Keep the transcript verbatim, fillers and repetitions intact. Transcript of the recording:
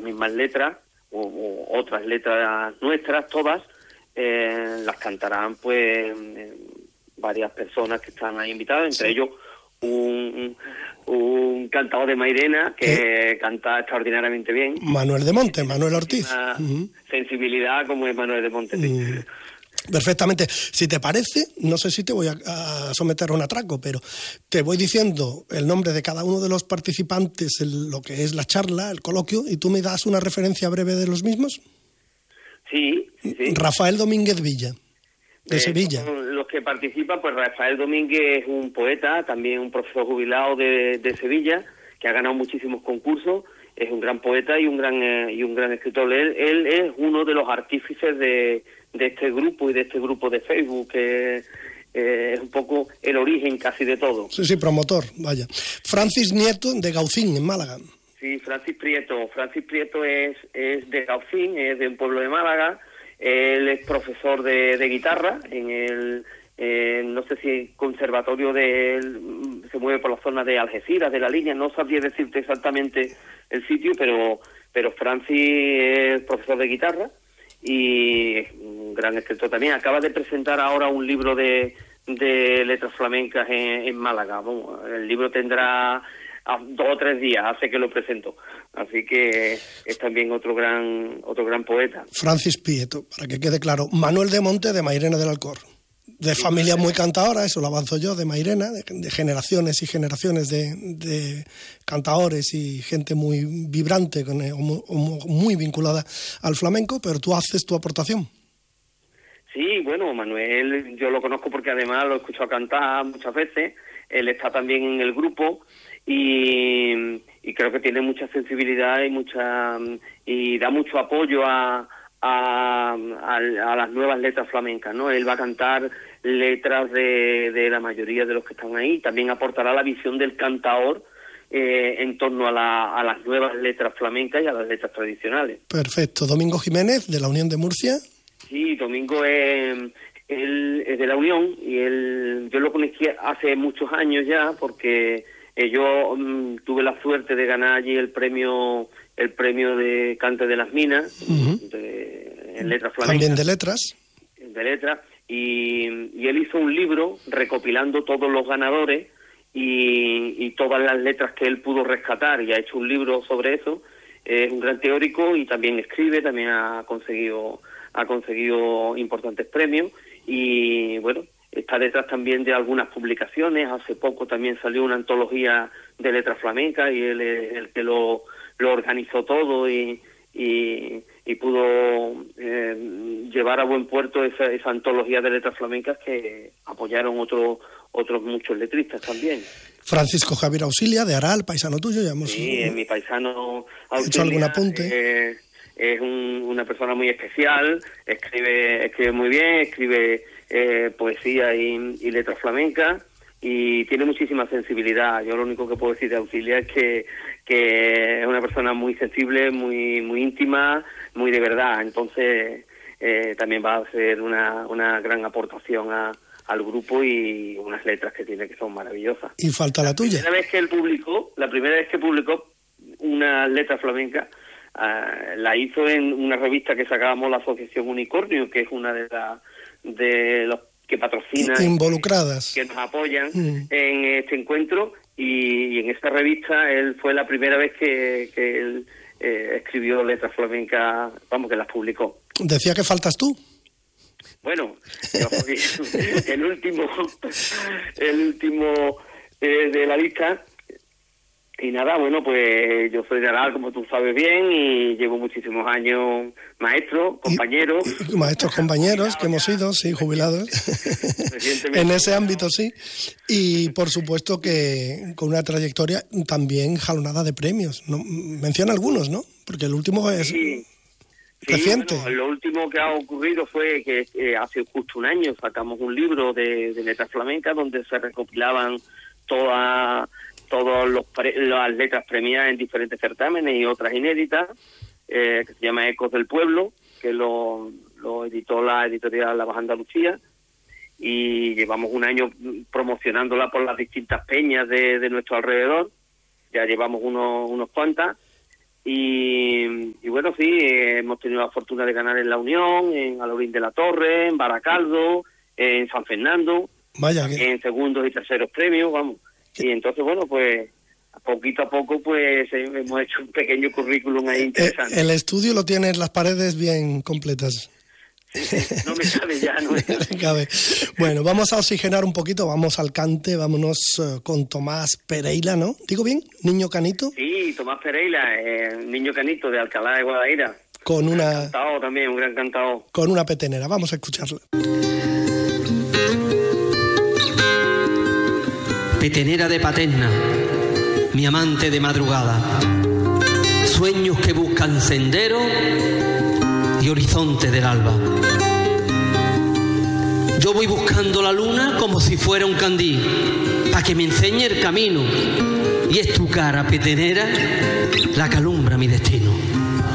mismas letras o, o otras letras nuestras, todas, eh, las cantarán pues varias personas que están ahí invitadas, entre sí. ellos un, un cantador de Mairena que ¿Eh? canta extraordinariamente bien. Manuel de Monte, Manuel Ortiz. Uh-huh. Sensibilidad como es Manuel de Monte. Sí. Uh-huh. Perfectamente. Si te parece, no sé si te voy a, a someter a un atraco, pero te voy diciendo el nombre de cada uno de los participantes, el, lo que es la charla, el coloquio, y tú me das una referencia breve de los mismos. Sí, sí. Rafael Domínguez Villa, de eh, Sevilla. Los que participan, pues Rafael Domínguez es un poeta, también un profesor jubilado de, de Sevilla, que ha ganado muchísimos concursos, es un gran poeta y un gran eh, y un gran escritor. Él, él es uno de los artífices de, de este grupo y de este grupo de Facebook, que eh, es un poco el origen casi de todo. Sí, sí, promotor, vaya. Francis Nieto, de Gaucín, en Málaga. Sí, Francis Prieto. Francis Prieto es, es de Gaucín, es de un pueblo de Málaga. Él es profesor de, de guitarra en el, eh, no sé si conservatorio de, se mueve por la zona de Algeciras, de la Línea, no sabría decirte exactamente el sitio, pero pero Francis es profesor de guitarra y es un gran escritor también. Acaba de presentar ahora un libro de, de letras flamencas en, en Málaga. Bueno, el libro tendrá dos o tres días, hace que lo presento. Así que es también otro gran otro gran poeta. Francis Prieto, para que quede claro. Manuel de Monte, de Mairena del Alcor. De sí, familia muy cantadora, eso lo avanzo yo, de Mairena, de, de generaciones y generaciones de, de cantadores y gente muy vibrante, con, eh, muy, muy vinculada al flamenco, pero tú haces tu aportación. Sí, bueno, Manuel, yo lo conozco porque además lo he escuchado cantar muchas veces, él está también en el grupo y, y creo que tiene mucha sensibilidad y mucha y da mucho apoyo a A, a, a las nuevas letras flamencas, ¿no? Él va a cantar letras de, de la mayoría de los que están ahí, también aportará la visión del cantador eh, en torno a, la, a las nuevas letras flamencas y a las letras tradicionales. Perfecto. Domingo Jiménez, de la Unión de Murcia. Sí, Domingo es, él es de la Unión y él, yo lo conocí hace muchos años ya porque eh, yo um, tuve la suerte de ganar allí el premio el premio de Cante de las Minas, uh-huh. de, en letras flamencas. También de letras. De letras, y, y él hizo un libro recopilando todos los ganadores y, y todas las letras que él pudo rescatar, y ha hecho un libro sobre eso. Es un gran teórico y también escribe, también ha conseguido ha conseguido importantes premios, y bueno, está detrás también de algunas publicaciones. Hace poco también salió una antología de letras flamencas y él es el que lo lo organizó todo y y, y pudo eh, llevar a buen puerto esa, esa antología de letras flamencas que apoyaron otros otros muchos letristas también. Francisco Javier Auxilia, de Aral, paisano tuyo, ya hemos... Sí, es mi paisano Auxilia. ¿Hecho algún apunte? Eh, es un, una persona muy especial, escribe escribe muy bien, escribe eh, poesía y, y letras flamencas, y tiene muchísima sensibilidad. Yo lo único que puedo decir de Auxilia es que que es una persona muy sensible, muy muy íntima, muy de verdad. Entonces eh, también va a ser una, una gran aportación a, al grupo, y unas letras que tiene que son maravillosas. Y falta la tuya. La primera vez que él publicó, la primera vez que publicó una letra flamenca, uh, la hizo en una revista que sacábamos la Asociación Unicornio, que es una de las de los que patrocinan, involucradas, que nos apoyan mm. en este encuentro. Y, y en esta revista él fue la primera vez que, que él eh, escribió letras flamencas, vamos, que las publicó. Decía que faltas tú. Bueno, el último, el último eh, de la lista. Y nada, bueno, pues yo soy de Aral, como tú sabes bien, y llevo muchísimos años maestro, compañero. Y, y maestros, compañeros, que hemos sido, sí, jubilados. En ese ámbito, sí. Y por supuesto que con una trayectoria también jalonada de premios. ¿No? Menciona algunos, ¿no? Porque el último es sí, reciente. Sí, bueno, lo último que ha ocurrido fue que eh, hace justo un año sacamos un libro de, de letras flamencas donde se recopilaban todas... todos los pre- las letras premiadas en diferentes certámenes y otras inéditas, eh, que se llama Ecos del Pueblo, que lo, lo editó la editorial La Baja Andalucía, y llevamos un año promocionándola por las distintas peñas de, de nuestro alrededor. Ya llevamos unos, unos cuantas, y, bueno, sí, eh, hemos tenido la fortuna de ganar en La Unión, en Alaurín de la Torre, en Baracaldo, en San Fernando, Vaya que... en segundos y terceros premios, vamos. Y entonces, bueno, pues poquito a poco pues hemos hecho un pequeño currículum ahí interesante. El, el estudio lo tiene en las paredes bien completas. No me cabe ya, no me cabe. Bueno, vamos a oxigenar un poquito, vamos al cante, vámonos uh, con Tomás Pereira, ¿no? ¿Digo bien? ¿Niño Canito? Sí, Tomás Pereira, eh, Niño Canito de Alcalá de Guadaira. Con una... Un gran cantao también, un gran cantao. Con una petenera, vamos a escucharla. Petenera de Paterna, mi amante de madrugada, sueños que buscan sendero y horizonte del alba. Yo voy buscando la luna como si fuera un candil, para que me enseñe el camino, y es tu cara petenera la que alumbra mi destino.